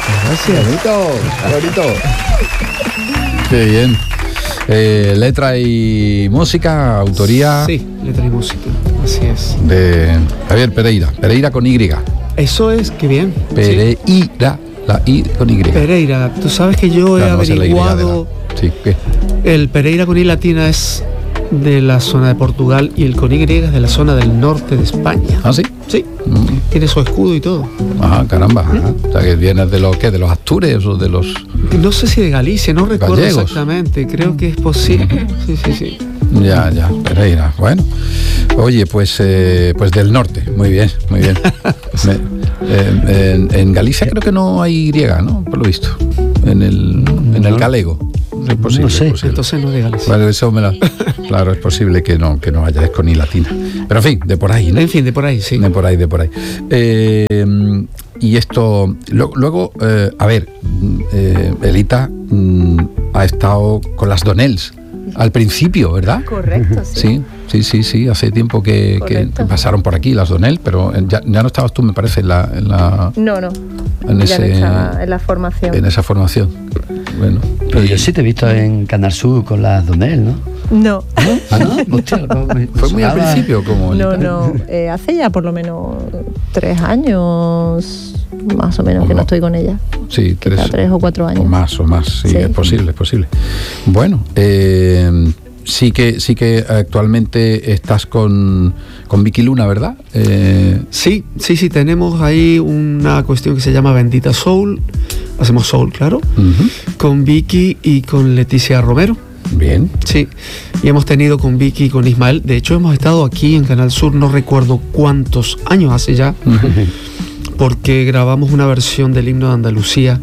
Gracias. Bonito. Qué bien. Letra y música, autoría. Sí, letra y música, así es. De Javier Pereira. Pereira con Y. Eso es, qué bien. Pereira, sí. La I con Y. Pereira, tú sabes que yo he averiguado. Sí, ¿qué? El Pereira con I latina es de la zona de Portugal y el con Y es de la zona del norte de España. ¿Ah, sí? Sí. Tiene su escudo y todo. Ajá, caramba. Ajá. O sea, que viene de los, ¿qué? ¿De los Astures o de los...? No sé si de Galicia, no recuerdo gallegos. Exactamente. Creo que es posible. Sí. Ya, Pereira. Bueno. Oye, pues del norte. Muy bien. En Galicia creo que no hay griega, ¿no? Por lo visto. En el galego. Es posible, no sé. posible. Entonces no es de Galicia. Vale, eso claro, es posible que no haya con I latina. Pero en fin, de por ahí, ¿no? En fin, de por ahí, sí. De por ahí. Y esto, luego, a ver, Elita ha estado con las Donells al principio, ¿verdad? Correcto, sí. Sí, hace tiempo que pasaron por aquí las Donell, pero ya no estabas tú, me parece, en la No. En ya no estaba en la formación. En esa formación. Bueno. Pero yo sí te he visto en Canal Sur con las Donell, ¿no? No. ¿Ah, no? Hostia, fue muy al principio, como... No. Hace ya por lo menos 3 años, más o menos, que no estoy con ella. Sí, 3 o 4 años. O más, sí. Es posible. Bueno, sí que actualmente estás con Vicky Luna, ¿verdad? Sí, tenemos ahí una cuestión que se llama Bendita Soul. Hacemos soul, claro. Con Vicky y con Leticia Romero. Bien. Sí, y hemos tenido con Vicky y con Ismael. De hecho, hemos estado aquí en Canal Sur, no recuerdo cuántos años hace ya, porque grabamos una versión del himno de Andalucía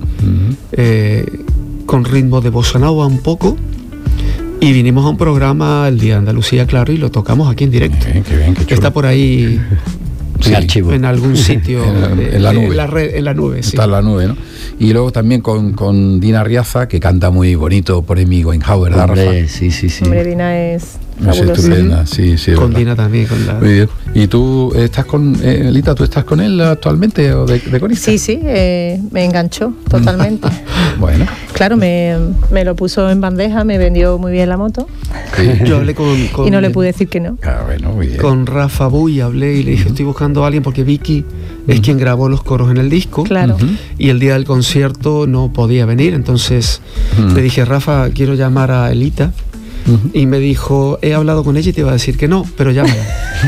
con ritmo de bossa nova un poco. Y vinimos a un programa el día de Andalucía, claro, y lo tocamos aquí en directo. Qué bien, qué chulo. Está por ahí en archivo. En algún sitio. en la nube. En la nube, sí. Está en la nube, ¿no? Y luego también con Dina Riaza, que canta muy bonito por Amy Winehouse, ¿verdad, Rafa? Sí. Hombre, Dina es estupenda, sí. Con Dina también. Muy bien. ¿Y tú estás con Elita, tú estás con él actualmente o de corista? Sí, me enganchó totalmente. Bueno. Claro, me lo puso en bandeja, me vendió muy bien la moto. Sí. Yo hablé con y no le pude decir que no. Bueno, muy bien. Con Rafa Buy hablé y le dije, estoy buscando a alguien porque Vicky es quien grabó los coros en el disco. Claro. Y el día del concierto no podía venir, entonces le dije, Rafa, quiero llamar a Elita. Y me dijo, he hablado con ella y te iba a decir que no, pero llámala.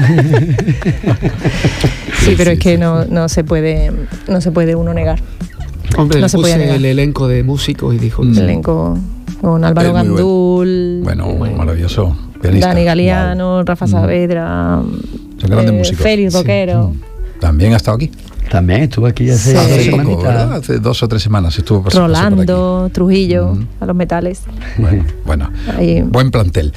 Sí, pero es que no se puede uno negar. Hombre, no le se puse negar. el elenco de músicos y dijo... El elenco con Álvaro Gandul, bueno, maravilloso. Pianista. Dani Galeano, Rafa Saavedra, son grandes músicos. Félix Roquero. También ha estado aquí. También estuvo aquí hace hace 2 o 3 semanas estuvo Rolando, Trujillo, a los metales. Bueno, ahí. Buen plantel.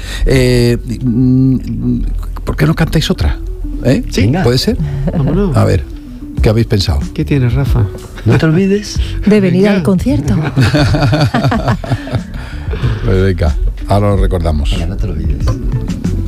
¿Por qué no cantáis otra? Sí, ¿puede ser? Vámonos. A ver, ¿qué habéis pensado? ¿Qué tienes, Rafa? No te olvides de venir al concierto. Pues venga, ahora lo recordamos. Venga, no te olvides.